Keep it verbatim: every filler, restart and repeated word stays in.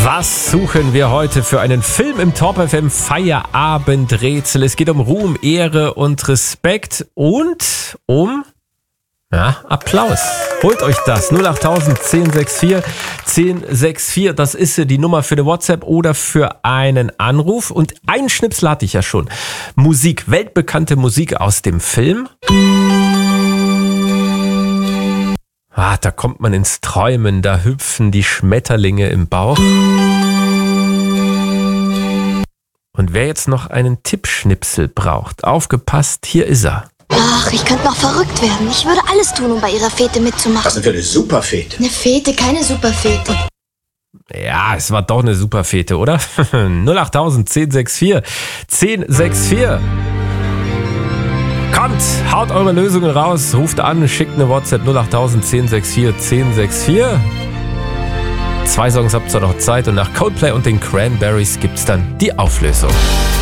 Was suchen wir heute für einen Film im Top F M Feierabendrätsel? Es geht um Ruhm, Ehre und Respekt und um ja, Applaus. Holt euch das. null acht tausend, zehn sechs vier, zehn sechs vier. Das ist die Nummer für eine WhatsApp oder für einen Anruf. Und einen Schnipsel hatte ich ja schon. Musik, weltbekannte Musik aus dem Film. Ah, da kommt man ins Träumen, da hüpfen die Schmetterlinge im Bauch. Und wer jetzt noch einen Tippschnipsel braucht, aufgepasst, hier ist er. Ach, ich könnte noch verrückt werden. Ich würde alles tun, um bei ihrer Fete mitzumachen. Was denn für eine Superfete? Eine Fete, keine Superfete. Ja, es war doch eine Superfete, oder? null acht tausend, zehn sechs vier, zehn sechs vier. Kommt, haut eure Lösungen raus, ruft an, schickt eine WhatsApp null acht tausend, zehn sechs vier, zehn sechs vier. Zwei Songs habt ihr noch Zeit und nach Coldplay und den Cranberries gibt's dann die Auflösung.